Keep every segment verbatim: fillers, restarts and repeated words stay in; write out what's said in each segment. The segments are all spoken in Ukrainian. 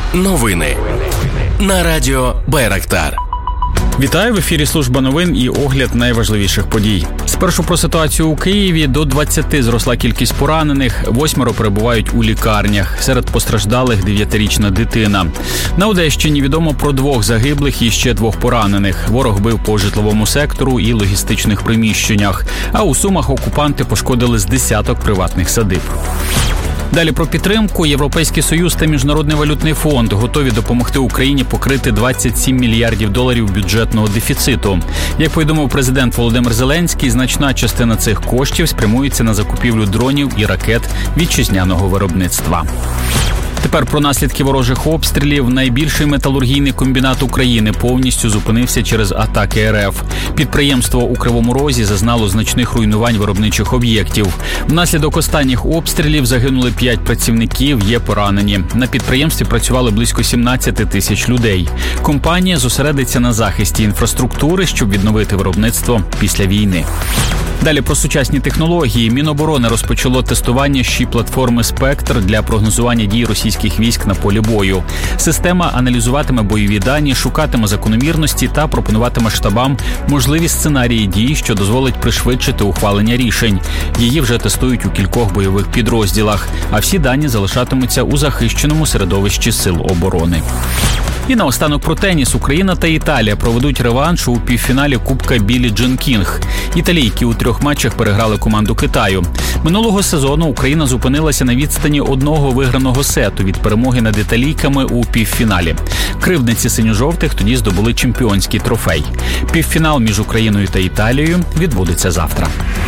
Новини на радіо Байрактар. Вітаю, в ефірі служба новин і огляд найважливіших подій. Спершу про ситуацію у Києві. До двадцяти зросла кількість поранених, восьмеро перебувають у лікарнях. Серед постраждалих дев'ятирічна дитина. На Одещині відомо про двох загиблих і ще двох поранених. Ворог бив по житловому сектору і логістичних приміщеннях. А у Сумах окупанти пошкодили з десяток приватних садиб. Далі про підтримку. Європейський Союз та Міжнародний валютний фонд готові допомогти Україні покрити двадцять сім мільярдів доларів бюджетного дефіциту. Як повідомив президент Володимир Зеленський, значна частина цих коштів спрямується на закупівлю дронів і ракет вітчизняного виробництва. Тепер про наслідки ворожих обстрілів. Найбільший металургійний комбінат України повністю зупинився через атаки РФ. Підприємство у Кривому Розі зазнало значних руйнувань виробничих об'єктів. Внаслідок останніх обстрілів загинули п'ять працівників, є поранені. На підприємстві працювали близько сімнадцять тисяч людей. Компанія зосередиться на захисті інфраструктури, щоб відновити виробництво після війни. Далі про сучасні технології. Міноборони розпочало тестування щі-платформи «Спектр» для прогнозування дій російських військ на полі бою. Система аналізуватиме бойові дані, шукатиме закономірності та пропонуватиме штабам можливі сценарії дій, що дозволить пришвидшити ухвалення рішень. Її вже тестують у кількох бойових підрозділах, а всі дані залишатимуться у захищеному середовищі Сил оборони. І наостанок про теніс. Україна та Італія проведуть реванш у півфіналі Кубка Біллі Джин Кінг. Італійки у трьох матчах переграли команду Китаю. Минулого сезону Україна зупинилася на відстані одного виграного сету від перемоги над італійками у півфіналі. Кривдниці синьо-жовтих тоді здобули чемпіонський трофей. Півфінал між Україною та Італією відбудеться завтра.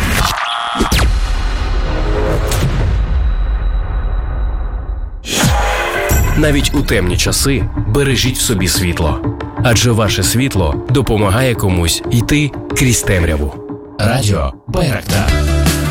Навіть у темні часи бережіть в собі світло. Адже ваше світло допомагає комусь йти крізь темряву. Радіо Байрактар.